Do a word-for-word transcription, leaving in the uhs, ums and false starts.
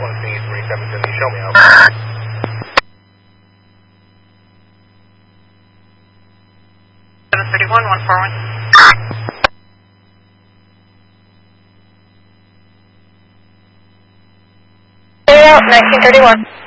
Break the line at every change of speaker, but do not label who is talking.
want to see three seven seven, show me out.
seven thirty-one, one four one. nineteen thirty-one.